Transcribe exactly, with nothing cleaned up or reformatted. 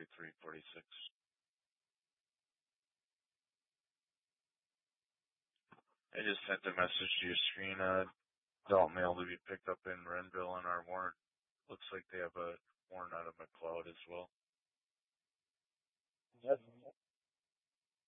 thirty-three forty-six. I just sent a message to your screen, uh, adult mail to be picked up in Renville and our warrant. Looks like they have a warrant out of McLeod as well. Yes.